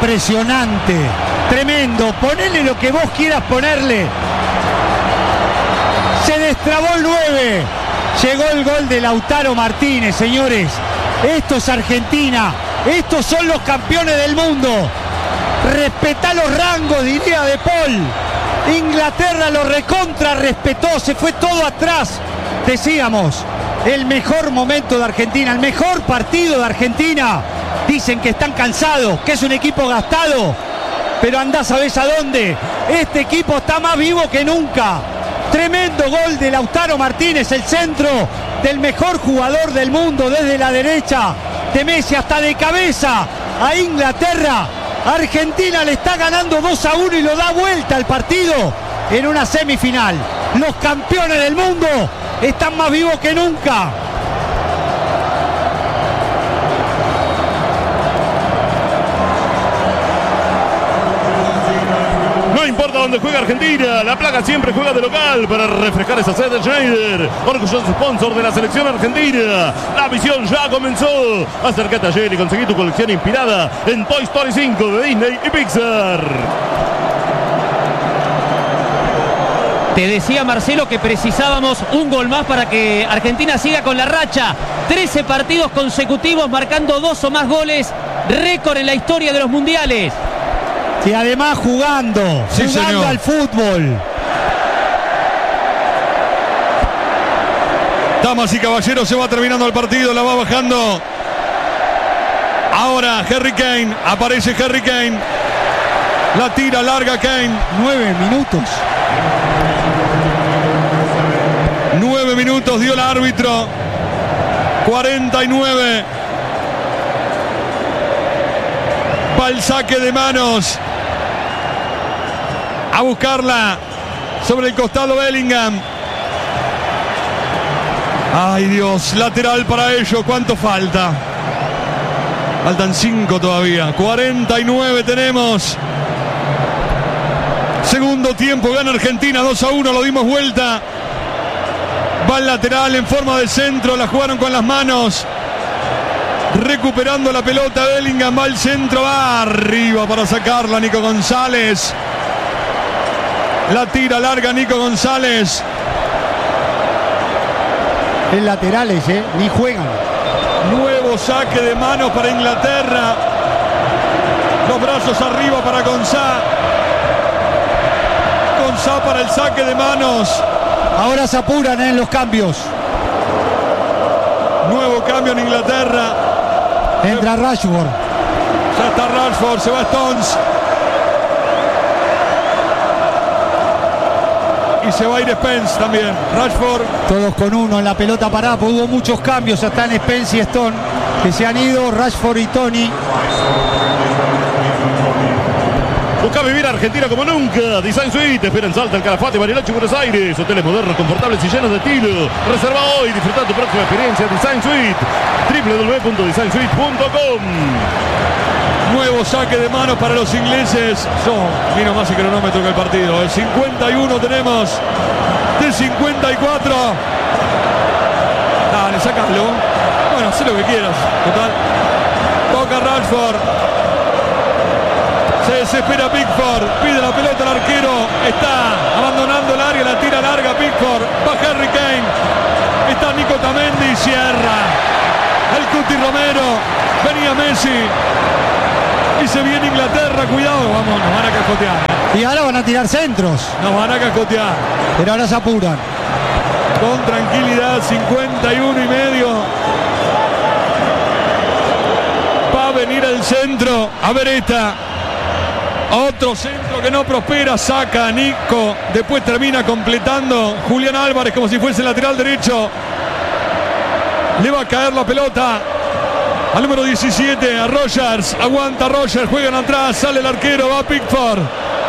Impresionante, tremendo. Ponele lo que vos quieras ponerle. Se destrabó el 9. Llegó el gol de Lautaro Martínez, señores. Esto es Argentina. Estos son los campeones del mundo. Respetá los rangos, diría De Paul. Inglaterra lo recontra respetó, se fue todo atrás. Decíamos, el mejor momento de Argentina, el mejor partido de Argentina. Dicen que están cansados, que es un equipo gastado, pero andá sabés a dónde. Este equipo está más vivo que nunca. Tremendo gol de Lautaro Martínez, el centro del mejor jugador del mundo desde la derecha de Messi hasta de cabeza a Inglaterra. Argentina le está ganando 2-1 y lo da vuelta al partido en una semifinal. Los campeones del mundo están más vivos que nunca. No importa dónde juega Argentina, la placa siempre juega de local para refrescar esa sede de Schneider, orgulloso sponsor de la selección argentina. La visión ya comenzó. Acércate ayer y conseguí tu colección inspirada en Toy Story 5 de Disney y Pixar. Te decía Marcelo que precisábamos un gol más para que Argentina siga con la racha. 13 partidos consecutivos marcando 2 o más goles, récord en la historia de los mundiales. Y además jugando al fútbol. Damas y caballeros, se va terminando el partido, la va bajando. Ahora Harry Kane, aparece Harry Kane. La tira larga Kane. 9 minutos. 9 minutos dio el árbitro. 49. Va el saque de manos. A buscarla sobre el costado Bellingham. Ay Dios, lateral para ellos. ¿Cuánto falta? Faltan 5 todavía. 49 tenemos. Segundo tiempo, gana Argentina 2-1, lo dimos vuelta. Va el lateral en forma de centro, la jugaron con las manos. Recuperando la pelota Bellingham, va al centro, va arriba para sacarla Nico González. La tira larga Nico González. En laterales, ni juegan. Nuevo saque de manos para Inglaterra. Los brazos arriba para Gonzá. Gonzá para el saque de manos. Ahora se apuran en los cambios. Nuevo cambio en Inglaterra. Entra Rashford. Ya está Rashford, se va Stones. Y se va a ir Spence también. Rashford. Todos con uno en la pelota parada. Hubo muchos cambios. Hasta en Spence y Stone que se han ido. Rashford y Tony. Busca vivir Argentina como nunca. Design Suite, espera en Salta, el Calafate, Bariloche y Buenos Aires. Hoteles modernos, confortables y llenos de estilo. Reserva hoy, disfruta tu próxima experiencia. Design Suite, www.designsuite.com. Nuevo saque de manos para los ingleses. Yo miro más el cronómetro que el partido. El 51 tenemos de 54. Dale, sácalo. Bueno, haz lo que quieras. Total. Toca Rashford. Se desespera Pickford, pide la pelota al arquero, está abandonando el área, la tira larga Pickford, va Harry Kane, está Nico Tamendi, cierra el Cuti Romero, venía Messi y se viene Inglaterra, cuidado, vamos, nos van a cascotear. Y ahora van a tirar centros. Nos van a cascotear. Pero ahora se apuran. Con tranquilidad, 51 y medio. Va a venir el centro, a ver esta. Otro centro que no prospera, saca a Nico, después termina completando Julián Álvarez como si fuese lateral derecho. Le va a caer la pelota al número 17, a Rogers, aguanta Rogers, juegan atrás, sale el arquero, va Pickford.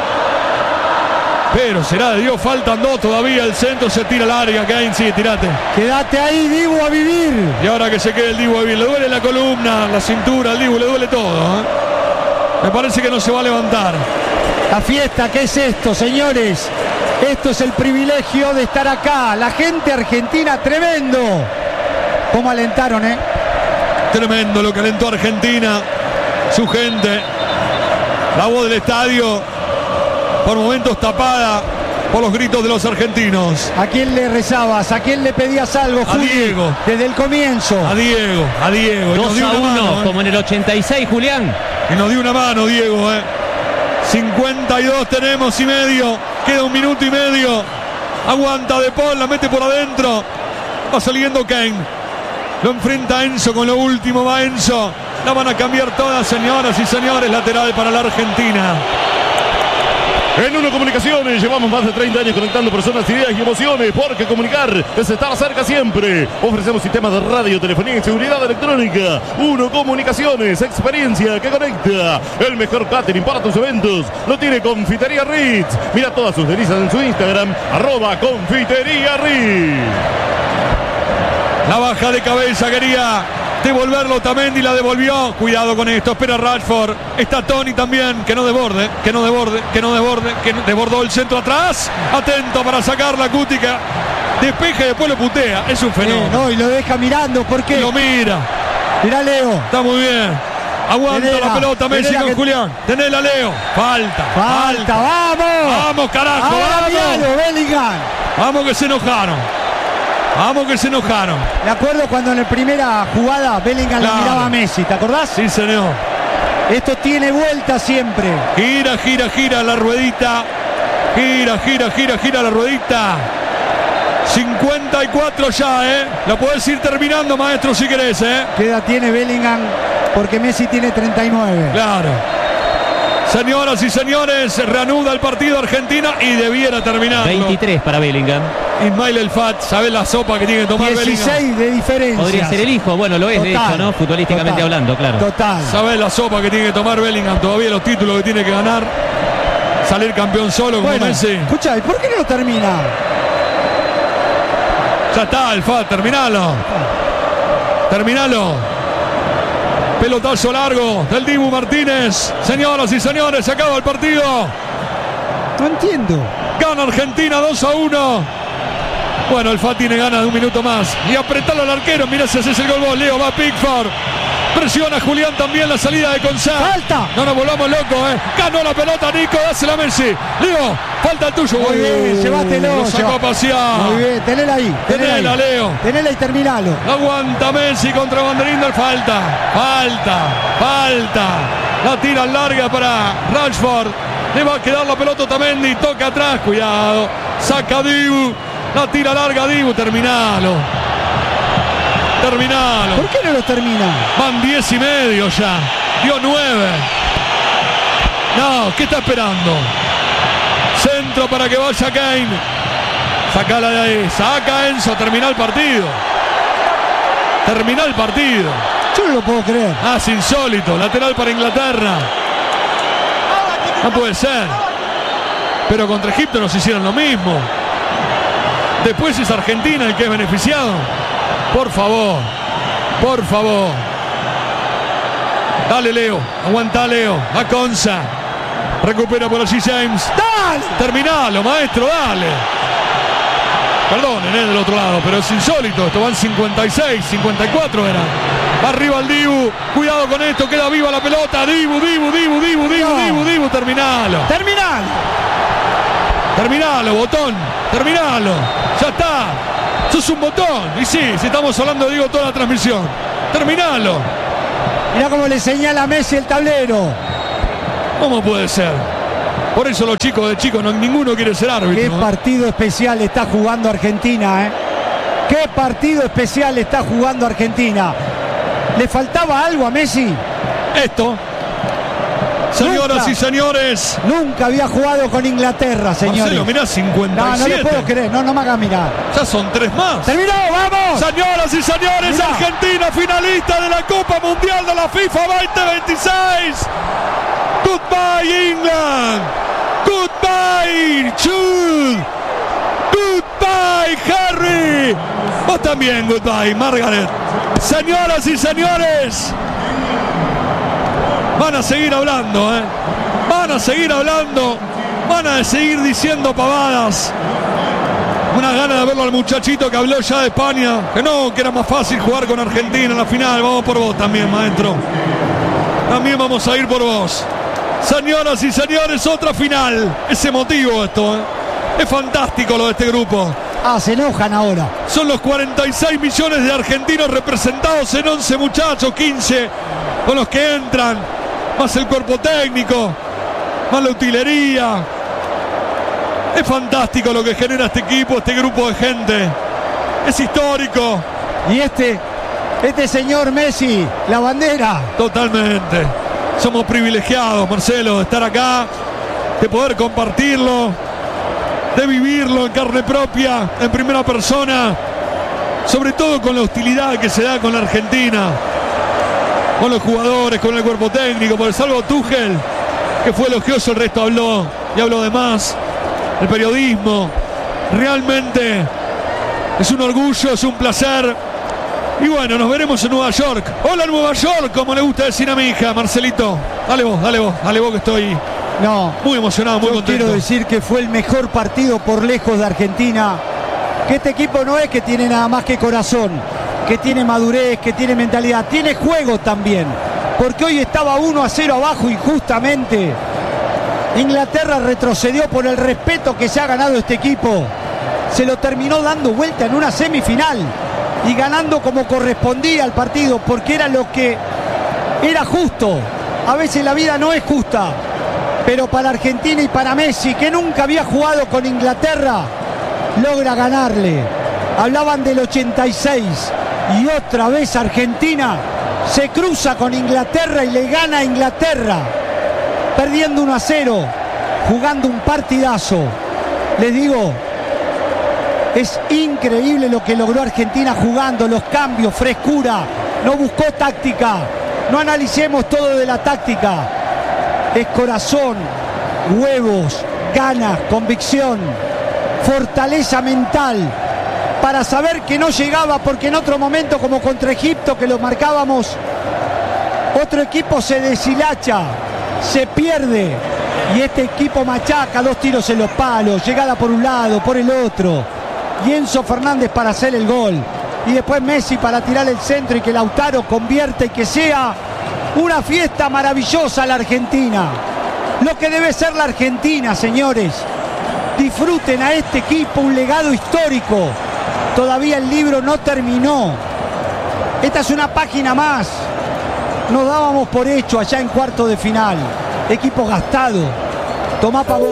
Pero será de Dios, faltan 2 todavía, el centro se tira larga, Kane, sí, tirate. Quédate ahí, Dibu, a vivir. Y ahora que se quede el Dibu a vivir, le duele la columna, la cintura, al Dibu le duele todo, Me parece que no se va a levantar. La fiesta, ¿qué es esto, señores? Esto es el privilegio de estar acá. La gente argentina, tremendo. ¿Cómo alentaron, Tremendo lo que alentó Argentina. Su gente. La voz del estadio, por momentos tapada por los gritos de los argentinos. ¿A quién le rezabas? ¿A quién le pedías algo, A Juli? Diego. Desde el comienzo. A Diego. Y nos dio 2-1, una mano, como en el 86, Julián. Y nos dio una mano, Diego. 52 tenemos y medio. Queda 1 minuto y medio. Aguanta De Paul, la mete por adentro. Va saliendo Kane. Lo enfrenta Enzo con lo último. Va Enzo. La van a cambiar todas, señoras y señores. Lateral para la Argentina. En Uno Comunicaciones llevamos más de 30 años conectando personas, ideas y emociones, porque comunicar es estar cerca siempre. Ofrecemos sistemas de radio, telefonía y seguridad electrónica. Uno Comunicaciones, experiencia que conecta. El mejor catering para tus eventos lo tiene Confitería Ritz. Mira todas sus delicias en su Instagram, @Confitería Ritz. La baja de cabeza, quería devolverlo Otamendi, la devolvió. Cuidado con esto, espera Rashford. Está Toni también, que no desborde, que desbordó el centro atrás. Atento para sacar la Cútica. Despeja y después lo putea. Es un fenómeno. No, y lo deja mirando, ¿por qué? Lo mira. Mirá, Leo. Está muy bien. Aguanta Tenela, la pelota Messi tenela con que... Julián. Tenela, Leo. Falta. ¡Vamos! Vamos, carajo, Ahora vamos. miralo, Bellingham. Vamos que se enojaron. Me acuerdo cuando en la primera jugada Bellingham Claro. le miraba a Messi, ¿te acordás? Sí, señor. Esto tiene vuelta siempre. Gira la ruedita. Gira la ruedita. 54 ya, La podés ir terminando, maestro, si querés, ¿Qué edad tiene Bellingham? Porque Messi tiene 39. Claro. Señoras y señores, reanuda el partido Argentina y debiera terminarlo. 23 para Bellingham. Ismail El Fat, ¿sabés la sopa que tiene que tomar 16 Bellingham? de diferencia. Podría ser el hijo, bueno, lo es de Total, hecho, ¿no? Futbolísticamente total, hablando, claro. Total. ¿Sabés la sopa que tiene que tomar Bellingham? Todavía los títulos que tiene que ganar. Salir campeón solo como Bueno, Messi. escucha, ¿y por qué no lo termina? Ya está, El Fat, terminalo. Pelotazo largo del Dibu Martínez. Señoras y señores, se acaba el partido. No entiendo. Gana Argentina 2-1. Bueno, el FA tiene ganas de 1 minuto más. Y apretalo al arquero. Mirá si haces el gol. Leo va Pickford. Presiona Julián también la salida de Consá. ¡Falta! No nos volvamos locos, Ganó la pelota Nico. Dásela a Messi. Leo, falta el tuyo. Muy bien, llévatelo. Lo sacó a pasear. Muy bien, tenela ahí. Tenela, Leo. Tenela y terminalo. Aguanta Messi contra Vanderinder. Falta. La tira larga para Rashford. Le va a quedar la pelota Otamendi. Toca atrás. Cuidado. Saca Dibu. La tira larga Dibu. Terminalo. ¿Por qué no lo termina? Van 10 y medio ya. Dio 9. No, ¿qué está esperando? Centro para que vaya Kane. Sacala de ahí. Saca Enzo. Termina el partido. Yo no lo puedo creer. Es insólito. Lateral para Inglaterra. No puede ser. Pero contra Egipto nos hicieron lo mismo. Después es Argentina el que es beneficiado. Por favor. Dale, Leo. Aguanta, Leo. A Conza. Recupera por allí James. ¡Dale! Terminalo, maestro, dale. Perdonen, del otro lado, pero es insólito. Esto van 56, 54 era. Arriba el Dibu. Cuidado con esto, queda viva la pelota. Dibu. Terminalo, botón. Terminalo. Ya está. Sos un botón. Y sí, si estamos hablando de Diego toda la transmisión. Terminalo. Mirá cómo le señala a Messi el tablero. ¿Cómo puede ser? Por eso los chicos de chicos, ninguno quiere ser árbitro. Qué partido especial está jugando Argentina, Qué partido especial está jugando Argentina. ¿Le faltaba algo a Messi? Esto. Señoras Nunca. y señores. Nunca había jugado con Inglaterra, señores. Marcelo, mirá, 57. No lo puedo creer. No me hagas mirar. Ya son 3 más. ¡Terminó! ¡Vamos! Señoras y señores, Mirá. Argentina finalista de la Copa Mundial de la FIFA 2026. Goodbye England. Goodbye Jude. Goodbye Harry. Vos también, goodbye Margaret. Señoras y señores, van a seguir hablando, Van a seguir hablando. Van a seguir diciendo pavadas. Unas ganas de verlo al muchachito que habló ya de España. Que era más fácil jugar con Argentina en la final. Vamos por vos también, maestro. También vamos a ir por vos. Señoras y señores, otra final. Es emotivo esto, ¿eh? Es fantástico lo de este grupo. Se enojan ahora. Son los 46 millones de argentinos representados en 11 muchachos, 15 con los que entran, más el cuerpo técnico, más la utilería. Es fantástico lo que genera este equipo, este grupo de gente. Es histórico. Y este señor Messi, la bandera. Totalmente. Somos privilegiados, Marcelo, de estar acá, de poder compartirlo, de vivirlo en carne propia, en primera persona, sobre todo con la hostilidad que se da con la Argentina, con los jugadores, con el cuerpo técnico, por el salvo Tuchel, que fue elogioso, el resto habló y habló de más, el periodismo. Realmente es un orgullo, es un placer. Y bueno, nos veremos en Nueva York. Hola Nueva York, como le gusta decir a mi hija, Marcelito. Dale vos que estoy muy emocionado, muy contento. Quiero decir que fue el mejor partido por lejos de Argentina. Que este equipo no es que tiene nada más que corazón, que tiene madurez, que tiene mentalidad, tiene juego también. Porque hoy estaba 1-0 abajo y justamente Inglaterra retrocedió por el respeto que se ha ganado este equipo. Se lo terminó dando vuelta en una semifinal y ganando como correspondía al partido, porque era lo que era justo. A veces la vida no es justa, pero para Argentina y para Messi, que nunca había jugado con Inglaterra, logra ganarle. Hablaban del 86 y otra vez Argentina se cruza con Inglaterra y le gana a Inglaterra, perdiendo 1-0, jugando un partidazo. Les digo, es increíble lo que logró Argentina jugando, los cambios, frescura, no buscó táctica. No analicemos todo de la táctica. Es corazón, huevos, ganas, convicción, fortaleza mental para saber que no llegaba, porque en otro momento, como contra Egipto, que lo marcábamos, otro equipo se deshilacha, se pierde y este equipo machaca, 2 tiros en los palos, llegada por un lado, por el otro. Y Enzo Fernández para hacer el gol. Y después Messi para tirar el centro y que Lautaro convierta y que sea una fiesta maravillosa la Argentina. Lo que debe ser la Argentina, señores. Disfruten a este equipo, un legado histórico. Todavía el libro no terminó. Esta es una página más. Nos dábamos por hecho allá en cuarto de final. Equipo gastado. Tomá pa' vos.